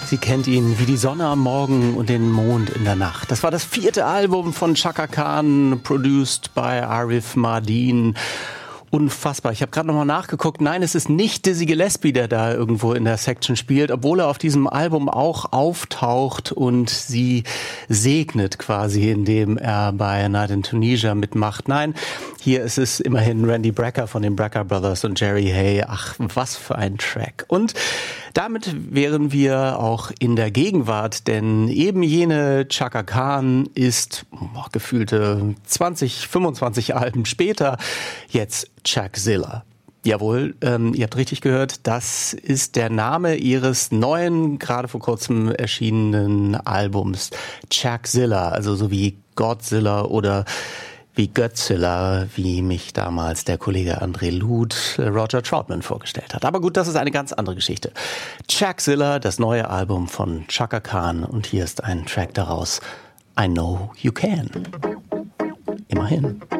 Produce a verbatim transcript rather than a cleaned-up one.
Sie kennt ihn wie die Sonne am Morgen und den Mond in der Nacht. Das war das vierte Album von Chaka Khan, produced by Arif Mardin. Unfassbar. Ich habe gerade nochmal nachgeguckt. Nein, es ist nicht Dizzy Gillespie, der da irgendwo in der Section spielt, obwohl er auf diesem Album auch auftaucht und sie segnet quasi, indem er bei A Night in Tunisia mitmacht. Nein, hier ist es immerhin Randy Brecker von den Brecker Brothers und Jerry Hay. Ach, was für ein Track. Und damit wären wir auch in der Gegenwart, denn eben jene Chaka Khan ist oh, gefühlte zwanzig, fünfundzwanzig Alben später jetzt Chuckzilla. Jawohl, ähm, ihr habt richtig gehört, das ist der Name ihres neuen, gerade vor kurzem erschienenen Albums, Chuckzilla, also so wie Godzilla oder wie Götzilla, wie mich damals der Kollege André Luth Roger Troutman vorgestellt hat. Aber gut, das ist eine ganz andere Geschichte. Chuckzilla, das neue Album von Chaka Khan, und hier ist ein Track daraus, I Know You Can. Immerhin.